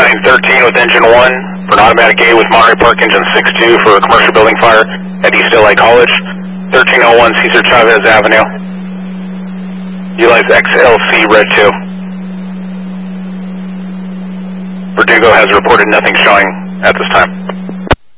Reporting 13 with engine 1 for an automatic A with Monterey Park engine 6-2 for a commercial building fire at East LA College. 1301 Cesar Chavez Avenue. Utilize XLC Red 2. Verdugo has reported nothing showing at this time.